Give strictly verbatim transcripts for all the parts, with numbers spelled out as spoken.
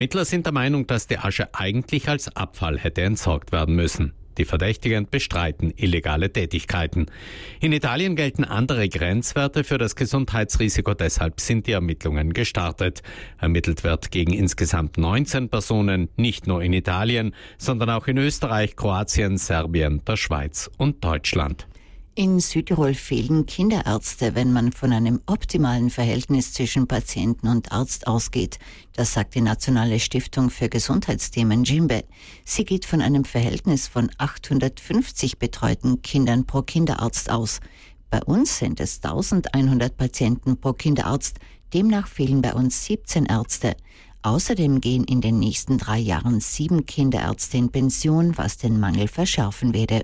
Ermittler sind der Meinung, dass die Asche eigentlich als Abfall hätte entsorgt werden müssen. Die Verdächtigen bestreiten illegale Tätigkeiten. In Italien gelten andere Grenzwerte für das Gesundheitsrisiko, deshalb sind die Ermittlungen gestartet. Ermittelt wird gegen insgesamt neunzehn Personen, nicht nur in Italien, sondern auch in Österreich, Kroatien, Serbien, der Schweiz und Deutschland. In Südtirol fehlen Kinderärzte, wenn man von einem optimalen Verhältnis zwischen Patienten und Arzt ausgeht. Das sagt die Nationale Stiftung für Gesundheitsthemen Jimbe. Sie geht von einem Verhältnis von achthundertfünfzig betreuten Kindern pro Kinderarzt aus. Bei uns sind es eintausendeinhundert Patienten pro Kinderarzt. Demnach fehlen bei uns siebzehn Ärzte. Außerdem gehen in den nächsten drei Jahren sieben Kinderärzte in Pension, was den Mangel verschärfen werde.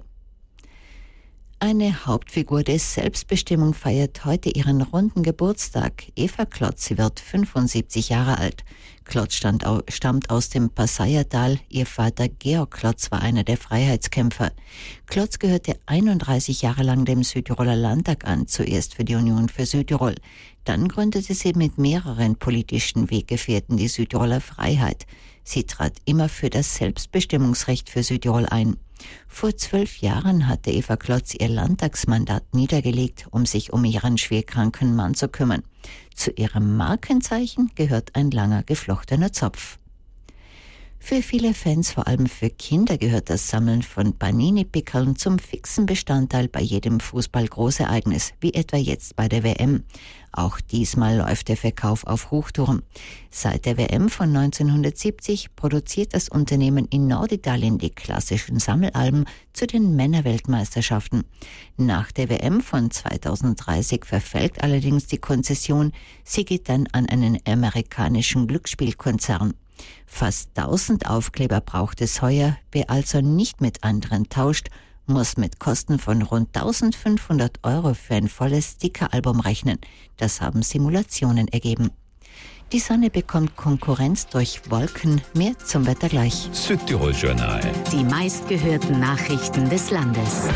Eine Hauptfigur der Selbstbestimmung feiert heute ihren runden Geburtstag. Eva Klotz, sie wird fünfundsiebzig Jahre alt. Klotz stammt aus dem Passaiertal. Ihr Vater Georg Klotz war einer der Freiheitskämpfer. Klotz gehörte einunddreißig Jahre lang dem Südtiroler Landtag an, zuerst für die Union für Südtirol. Dann gründete sie mit mehreren politischen Weggefährten die Südtiroler Freiheit. Sie trat immer für das Selbstbestimmungsrecht für Südtirol ein. Vor zwölf Jahren hatte Eva Klotz ihr Landtagsmandat niedergelegt, um sich um ihren schwerkranken Mann zu kümmern. Zu ihrem Markenzeichen gehört ein langer geflochtener Zopf. Für viele Fans, vor allem für Kinder, gehört das Sammeln von Panini-Pickeln zum fixen Bestandteil bei jedem Fußball-Großereignis, wie etwa jetzt bei der W M. Auch diesmal läuft der Verkauf auf Hochtouren. Seit der W M von neunzehnhundertsiebzig produziert das Unternehmen in Norditalien die klassischen Sammelalben zu den Männerweltmeisterschaften. Nach der W M von zweitausenddreißig verfällt allerdings die Konzession. Sie geht dann an einen amerikanischen Glücksspielkonzern. Fast tausend Aufkleber braucht es heuer. Wer also nicht mit anderen tauscht, muss mit Kosten von rund eintausendfünfhundert Euro für ein volles Stickeralbum rechnen. Das haben Simulationen ergeben. Die Sonne bekommt Konkurrenz durch Wolken. Mehr zum Wetter gleich. Südtirol Journal. Die meistgehörten Nachrichten des Landes.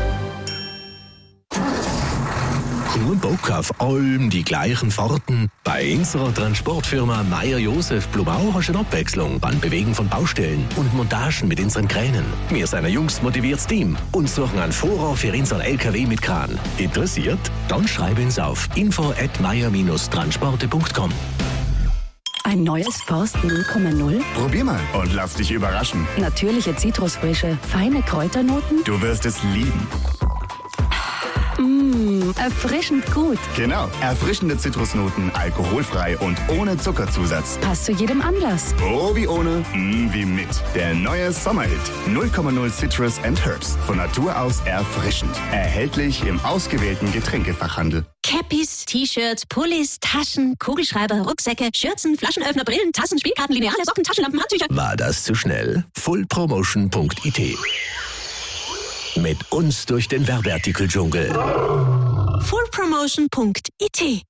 Kein Bock auf allem die gleichen Fahrten? Bei unserer Transportfirma Meier-Josef Blumau hast du eine Abwechslung beim Bewegen von Baustellen und Montagen mit unseren Kränen. Wir sind ein jungs motiviertes Team und suchen einen Fahrer für unseren L K W mit Kran. Interessiert? Dann schreib uns auf info at meier transporte punkt com. Ein neues Forst null Komma null? Probier mal und lass dich überraschen. Natürliche Zitrusfrische, feine Kräuternoten? Du wirst es lieben. Mmh, erfrischend gut. Genau, erfrischende Zitrusnoten, alkoholfrei und ohne Zuckerzusatz. Passt zu jedem Anlass. Oh, wie ohne, mm, wie mit. Der neue Sommerhit. null Komma null Citrus and Herbs. Von Natur aus erfrischend. Erhältlich im ausgewählten Getränkefachhandel. Cappies, T-Shirts, Pullis, Taschen, Kugelschreiber, Rucksäcke, Schürzen, Flaschenöffner, Brillen, Tassen, Spielkarten, Lineale, Socken, Taschenlampen, Handtücher. War das zu schnell? full promotion punkt i t. Mit uns durch den Werbeartikeldschungel. full promotion punkt i t.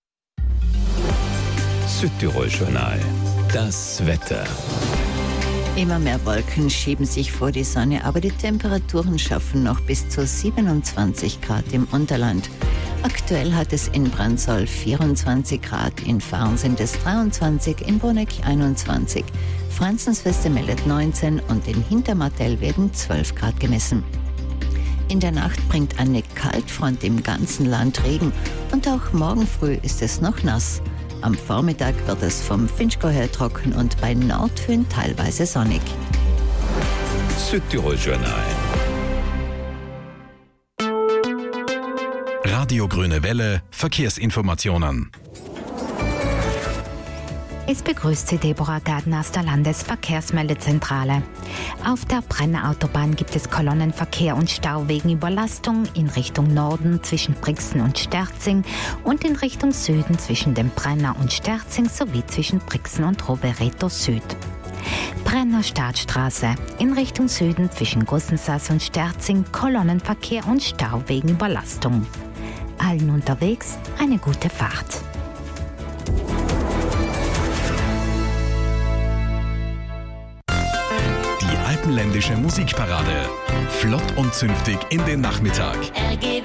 Südtirol Journal. Das Wetter. Immer mehr Wolken schieben sich vor die Sonne, aber die Temperaturen schaffen noch bis zu siebenundzwanzig Grad im Unterland. Aktuell hat es in Brandsol vierundzwanzig Grad, in Fahren sind es dreiundzwanzig, in Bruneck einundzwanzig. Franzensfeste meldet neunzehn und in Hintermartell werden zwölf Grad gemessen. In der Nacht bringt eine Kaltfront im ganzen Land Regen und auch morgen früh ist es noch nass. Am Vormittag wird es vom Finchgau her trocken und bei Nordföhn teilweise sonnig. Südtirol Journal. Radio Grüne Welle, Verkehrsinformationen. Es begrüßt Sie Deborah Garden aus der Landesverkehrsmeldezentrale. Auf der Brenner Autobahn gibt es Kolonnenverkehr und Stau wegen Überlastung in Richtung Norden zwischen Brixen und Sterzing und in Richtung Süden zwischen dem Brenner und Sterzing sowie zwischen Brixen und Rovereto Süd. Brenner Startstraße in Richtung Süden zwischen Gussensaas und Sterzing Kolonnenverkehr und Stau wegen Überlastung. Allen unterwegs eine gute Fahrt. Alpenländische Musikparade. Flott und zünftig in den Nachmittag.